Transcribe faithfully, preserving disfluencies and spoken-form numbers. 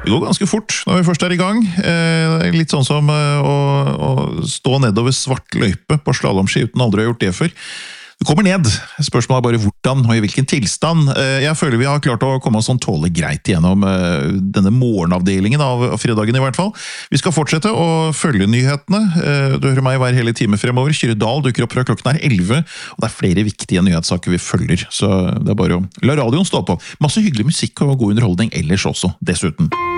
Det går ganske fort når vi først er i gang. Eh, litt sånn som eh, å, å stå nedover svart løype på slalomski uten aldri å ha gjort det før. Det kommer ned. Spørsmålet er bare hvordan og i hvilken tilstand. Jeg føler vi har klart å komme oss sånn tåle greit gjennom denne morgenavdelingen av fredagen i hvert fall. Vi skal fortsette å følge nyhetene. Du hører meg hver hele time fremover. Kyrre Dahl dukker opp fra klokken er elleve, og det er flere viktige nyhetssaker vi følger. Så det er bare å la radioen stå på. Masse hyggelig musikk og god underholdning ellers også, dessuten.